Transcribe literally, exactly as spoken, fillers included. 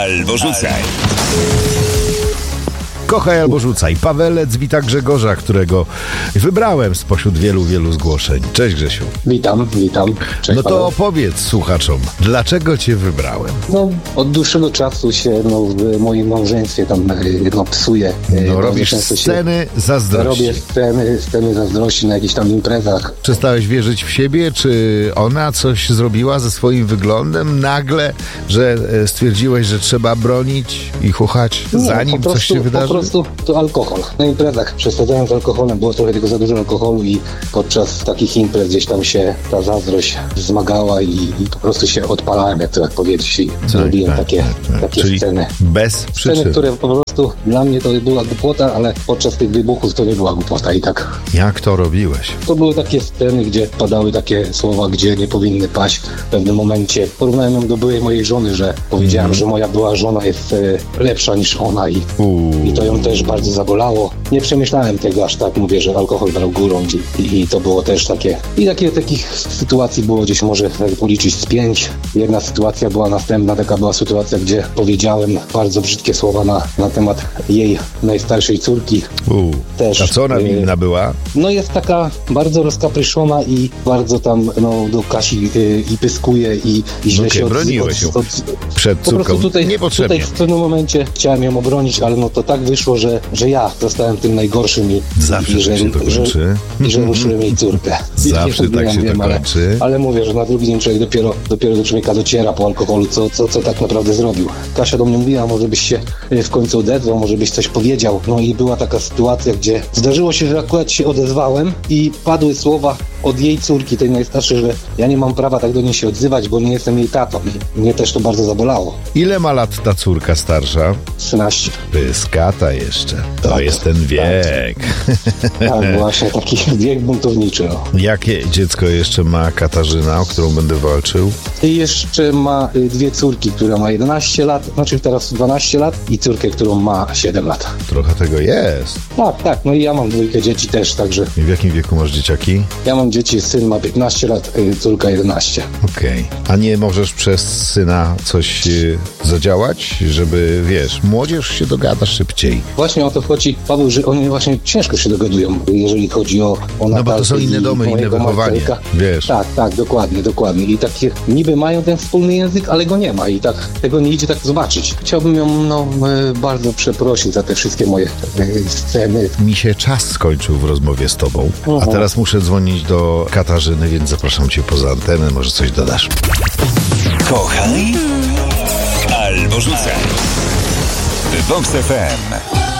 albo rzucaj. Kochaj albo rzucaj. Pawelec wita Grzegorza, którego wybrałem spośród wielu, wielu zgłoszeń. Cześć Grzesiu. Witam, witam. Cześć, no to Paweł. opowiedz słuchaczom, dlaczego cię wybrałem? No, od dłuższego czasu się no, w moim małżeństwie tam no, psuje. No robisz sceny zazdrości. Robię sceny, sceny zazdrości na jakichś tam imprezach. Przestałeś wierzyć w siebie? Czy ona coś zrobiła ze swoim wyglądem nagle, że stwierdziłeś, że trzeba bronić i chuchać, Nie, zanim prostu, coś się wydarzy? Po prostu to alkohol. Na imprezach przesadzałem z alkoholem, było trochę tego za dużo alkoholu i podczas takich imprez gdzieś tam się ta zazdrość zmagała i, i po prostu się odpalałem, jak to tak powiedzieć, i tak, zrobiłem tak, takie, tak, tak. takie Czyli sceny. bez przyczyn. Sceny, które po prostu dla mnie to była głupota, ale podczas tych wybuchów to nie była głupota i tak. Jak to robiłeś? To były takie sceny, gdzie padały takie słowa, gdzie nie powinny paść. W pewnym momencie porównałem ją do byłej mojej żony, że powiedziałem, mm. że moja była żona jest e, lepsza niż ona i, i to ją też bardzo zabolało. Nie przemyślałem tego aż tak, mówię, że alkohol brał górą i, i, i to było też takie. I takie takich sytuacji było gdzieś może policzyć z pięć. Jedna sytuacja była następna, taka była sytuacja, gdzie powiedziałem bardzo brzydkie słowa na, na temat jej najstarszej córki. U. Też, A co ona winna była? No jest taka bardzo rozkapryszona i bardzo tam no, do Kasi y, i pyskuje i, i źle okay, się od, broniłeś od, ją od, przed po córką. prostu tutaj, Niepotrzebnie. tutaj w pewnym momencie chciałem ją obronić, ale no to tak wyszło, że, że ja zostałem tym najgorszym i, Zawsze i tak że, się to kończy. że, i że ruszyłem jej córkę. Zawsze tak się wiem, to ale, kończy. ale mówię, że na drugi dzień człowiek dopiero, dopiero do człowieka dociera po alkoholu, co, co, co tak naprawdę zrobił. Kasia do mnie mówiła, może byś się w końcu odezwał, może byś coś powiedział. No i była taka sytuacja, gdzie zdarzyło się, że akurat się odezwałem i padły słowa od jej córki, tej najstarszej, że ja nie mam prawa tak do niej się odzywać, bo nie jestem jej tatą. I mnie też to bardzo zabolało. Ile ma lat ta córka starsza? trzynaście. Pyskata jeszcze. To tak, jest ten wiek. Tak, tak właśnie taki wiek buntowniczy. No. Jakie dziecko jeszcze ma Katarzyna, o którą będę walczył? I jeszcze ma y, dwie córki, która ma jedenaście lat, znaczy teraz dwanaście lat i córkę, którą ma siedem lat. Trochę tego jest. Tak, tak. No i ja mam dwójkę dzieci też, także... I w jakim wieku masz dzieciaki? Ja mam dzieci, syn ma piętnaście lat, y, córka jedenaście. Okej. Okay. A nie możesz przez syna coś y, zadziałać, żeby, wiesz, młodzież się dogada szybciej? Właśnie o to chodzi, Paweł, że oni właśnie ciężko się dogadują, jeżeli chodzi o, o No bo to są inne domy, inne wychowanie, wiesz. Tak, tak, dokładnie, dokładnie. I takie niby mają ten wspólny język, ale go nie ma i tak tego nie idzie tak zobaczyć. Chciałbym ją no, bardzo przeprosić za te wszystkie moje sceny. Mi się czas skończył w rozmowie z tobą, uh-huh. a teraz muszę dzwonić do Katarzyny, więc zapraszam cię poza antenę, może coś dodasz. Kochaj albo rzucaj. Vox F M.